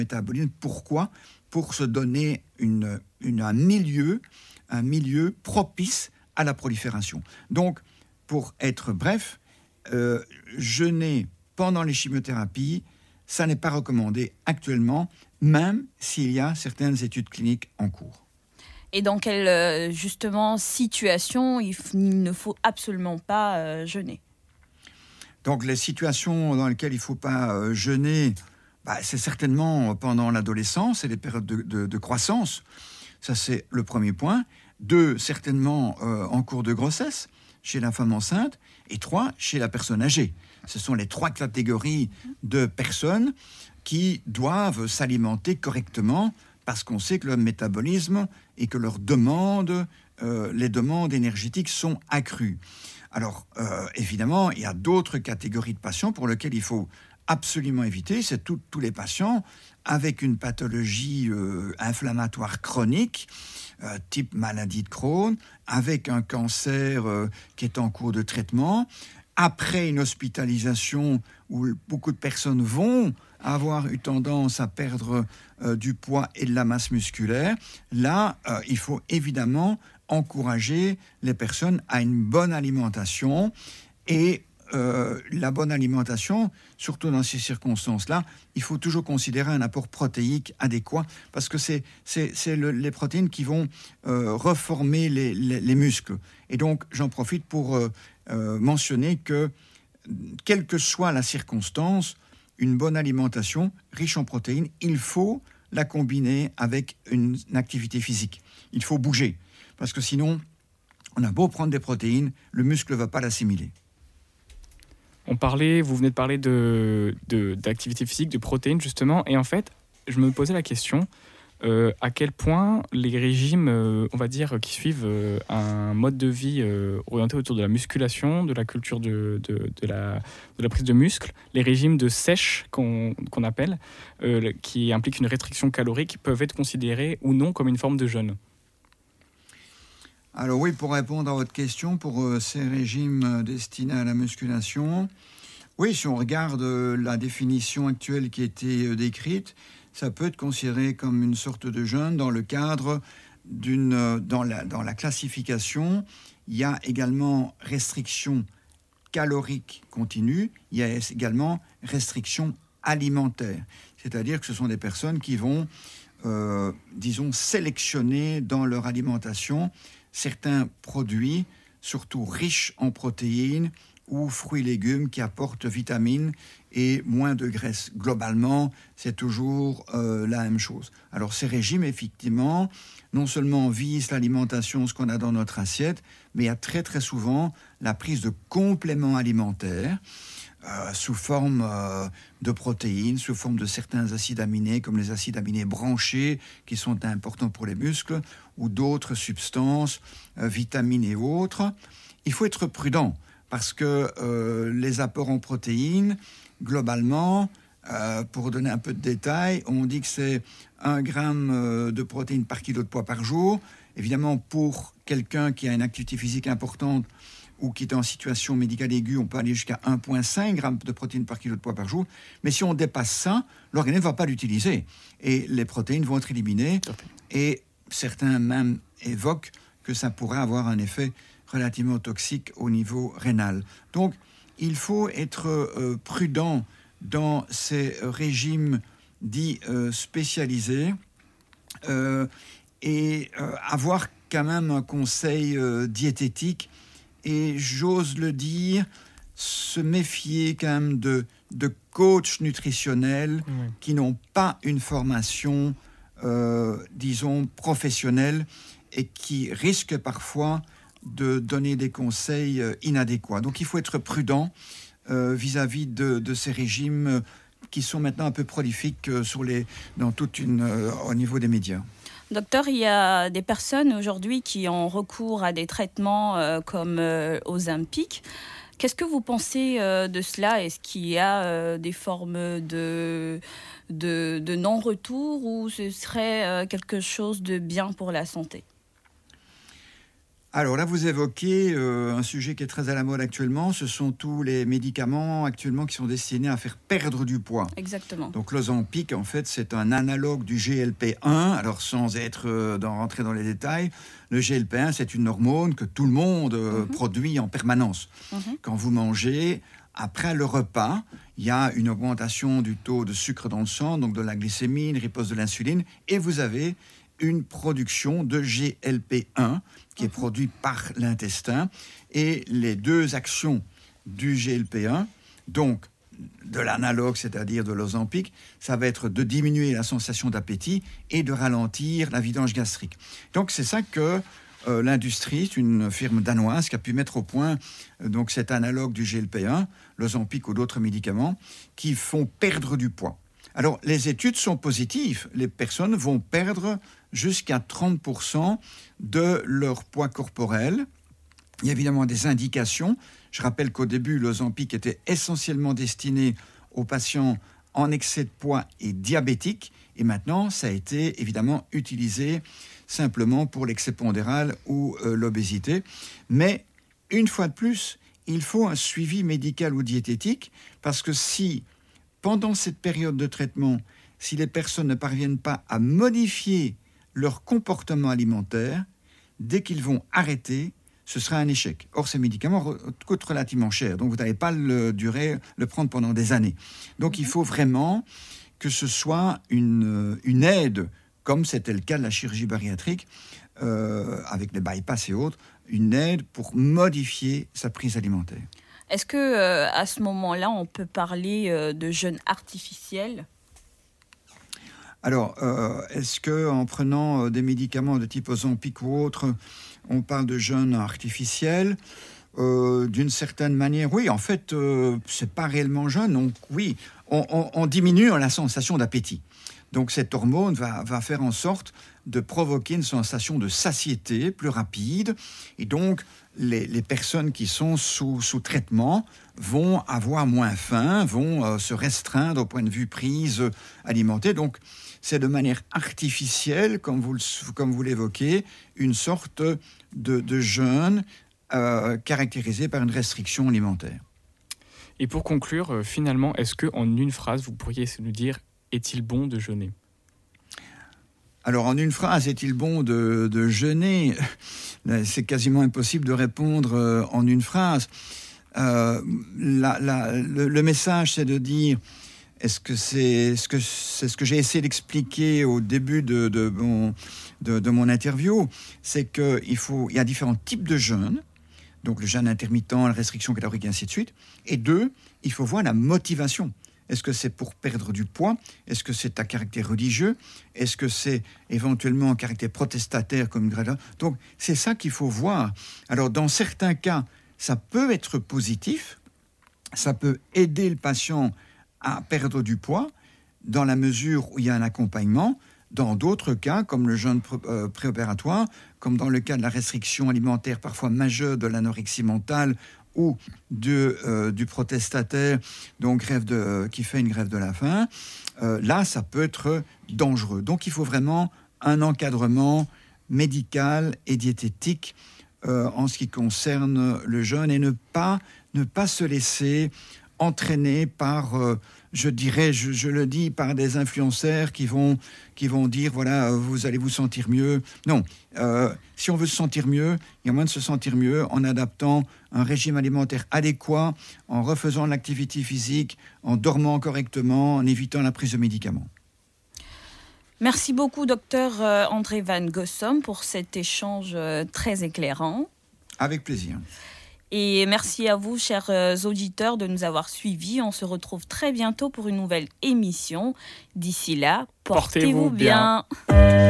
métabolisme. Pourquoi ? Pour se donner un milieu propice à la prolifération. Donc, pour être bref, jeûner pendant les chimiothérapies, ça n'est pas recommandé actuellement, même s'il y a certaines études cliniques en cours. Et dans quelle, justement, situation il ne faut absolument pas jeûner ? Donc, les situations dans lesquelles il ne faut pas jeûner, c'est certainement pendant l'adolescence et les périodes de croissance. Ça, c'est le premier point. 2, certainement en cours de grossesse, chez la femme enceinte. Et 3, chez la personne âgée. Ce sont les 3 catégories de personnes qui doivent s'alimenter correctement parce qu'on sait que leur métabolisme et que leurs demandes, les demandes énergétiques sont accrues. Alors, évidemment, il y a d'autres catégories de patients pour lesquels il faut absolument éviter. C'est tous les patients avec une pathologie inflammatoire chronique, type maladie de Crohn, avec un cancer qui est en cours de traitement, après une hospitalisation où beaucoup de personnes vont avoir eu tendance à perdre du poids et de la masse musculaire. Là, il faut évidemment encourager les personnes à une bonne alimentation et la bonne alimentation, surtout dans ces circonstances-là, il faut toujours considérer un apport protéique adéquat parce que c'est les protéines qui vont reformer les muscles. Et donc, j'en profite pour mentionner que, quelle que soit la circonstance, une bonne alimentation riche en protéines, il faut la combiner avec une activité physique. Il faut bouger parce que sinon, on a beau prendre des protéines, le muscle ne va pas l'assimiler. Vous venez de parler d'activité physique, de protéines justement, et en fait, je me posais la question, à quel point les régimes, on va dire, qui suivent un mode de vie orienté autour de la musculation, de la culture de la prise de muscle, les régimes de sèche qu'on appelle, qui impliquent une restriction calorique, peuvent être considérés ou non comme une forme de jeûne. Alors oui, pour répondre à votre question, pour ces régimes destinés à la musculation, oui, si on regarde la définition actuelle qui a été décrite, ça peut être considéré comme une sorte de jeûne dans le cadre dans la classification. Il y a également restriction calorique continue, il y a également restriction alimentaire. C'est-à-dire que ce sont des personnes qui vont, sélectionner dans leur alimentation certains produits, surtout riches en protéines ou fruits et légumes qui apportent vitamines et moins de graisse. Globalement, c'est toujours la même chose. Alors ces régimes, effectivement, non seulement visent l'alimentation, ce qu'on a dans notre assiette, mais il y a très très souvent la prise de compléments alimentaires sous forme de protéines, sous forme de certains acides aminés, comme les acides aminés branchés, qui sont importants pour les muscles, ou d'autres substances, vitamines et autres. Il faut être prudent, parce que les apports en protéines, globalement, pour donner un peu de détails, on dit que c'est 1 gramme de protéines par kilo de poids par jour. Évidemment, pour quelqu'un qui a une activité physique importante, ou qui est en situation médicale aiguë, on peut aller jusqu'à 1,5 g de protéines par kilo de poids par jour. Mais si on dépasse ça, l'organisme ne va pas l'utiliser. Et les protéines vont être éliminées. Et certains même évoquent que ça pourrait avoir un effet relativement toxique au niveau rénal. Donc, il faut être prudent dans ces régimes dits spécialisés et avoir quand même un conseil diététique. Et j'ose le dire, se méfier quand même de coachs nutritionnels qui n'ont pas une formation, professionnelle et qui risquent parfois de donner des conseils inadéquats. Donc il faut être prudent vis-à-vis de ces régimes qui sont maintenant un peu prolifiques au niveau des médias. Docteur, il y a des personnes aujourd'hui qui ont recours à des traitements comme Ozempic. Qu'est-ce que vous pensez de cela ? Est-ce qu'il y a des formes de non-retour ou ce serait quelque chose de bien pour la santé ? Alors là, vous évoquez un sujet qui est très à la mode actuellement. Ce sont tous les médicaments actuellement qui sont destinés à faire perdre du poids. Exactement. Donc l'Ozempic, en fait, c'est un analogue du GLP-1. Alors sans être rentrer dans les détails, le GLP-1, c'est une hormone que tout le monde produit en permanence. Quand vous mangez, après le repas, il y a une augmentation du taux de sucre dans le sang, donc de la glycémie, une riposte de l'insuline, et vous avez une production de GLP-1 qui est produite par l'intestin. Et les deux actions du GLP-1, donc de l'analogue, c'est-à-dire de l'Ozempic, ça va être de diminuer la sensation d'appétit et de ralentir la vidange gastrique. Donc c'est ça que l'industrie, c'est une firme danoise qui a pu mettre au point donc cet analogue du GLP-1, l'Ozempic ou d'autres médicaments, qui font perdre du poids. Alors, les études sont positives. Les personnes vont perdre jusqu'à 30% de leur poids corporel. Il y a évidemment des indications. Je rappelle qu'au début, l'Ozempic était essentiellement destiné aux patients en excès de poids et diabétiques. Et maintenant, ça a été évidemment utilisé simplement pour l'excès pondéral ou l'obésité. Mais, une fois de plus, il faut un suivi médical ou diététique parce que si pendant cette période de traitement, si les personnes ne parviennent pas à modifier leur comportement alimentaire, dès qu'ils vont arrêter, ce sera un échec. Or, ces médicaments coûtent relativement cher, donc vous n'allez pas le prendre pendant des années. Donc, il faut vraiment que ce soit une aide, comme c'était le cas de la chirurgie bariatrique, avec les bypass et autres, une aide pour modifier sa prise alimentaire. Est-ce que à ce moment-là, on peut parler de jeûne artificiel ? Alors, est-ce qu'en prenant des médicaments de type Ozempic ou autre, on parle de jeûne artificiel ? D'une certaine manière, oui. En fait, c'est pas réellement jeûne. Donc, oui, on diminue la sensation d'appétit. Donc, cette hormone va faire en sorte de provoquer une sensation de satiété plus rapide. Et donc, les personnes qui sont sous traitement vont avoir moins faim, vont se restreindre au point de vue prise alimentaire. Donc, c'est de manière artificielle, comme vous l'évoquez, une sorte de jeûne caractérisé par une restriction alimentaire. Et pour conclure, finalement, est-ce qu'en une phrase, vous pourriez nous dire « Est-il bon de jeûner » ? Alors, en une phrase, est-il bon de jeûner ? C'est quasiment impossible de répondre en une phrase. Le message, c'est de dire, est-ce que c'est ce que j'ai essayé d'expliquer au début de mon interview, c'est qu'il y a différents types de jeûnes, donc le jeûne intermittent, la restriction calorique, et ainsi de suite. Et deux, il faut voir la motivation. Est-ce que c'est pour perdre du poids ? Est-ce que c'est à caractère religieux ? Est-ce que c'est éventuellement un caractère protestataire comme une gradation ? Donc, c'est ça qu'il faut voir. Alors, dans certains cas, ça peut être positif. Ça peut aider le patient à perdre du poids dans la mesure où il y a un accompagnement. Dans d'autres cas, comme le jeûne préopératoire, comme dans le cas de la restriction alimentaire parfois majeure de l'anorexie mentale ou du protestataire donc qui fait une grève de la faim, là, ça peut être dangereux. Donc, il faut vraiment un encadrement médical et diététique en ce qui concerne le jeûne et ne pas se laisser entraîner par, je le dis, par des influenceurs qui vont dire, voilà, vous allez vous sentir mieux. Non, si on veut se sentir mieux, il y a moyen de se sentir mieux en adaptant un régime alimentaire adéquat, en refaisant de l'activité physique, en dormant correctement, en évitant la prise de médicaments. Merci beaucoup, docteur André Van Gossom, pour cet échange très éclairant. Avec plaisir. Et merci à vous, chers auditeurs, de nous avoir suivis. On se retrouve très bientôt pour une nouvelle émission. D'ici là, portez-vous bien.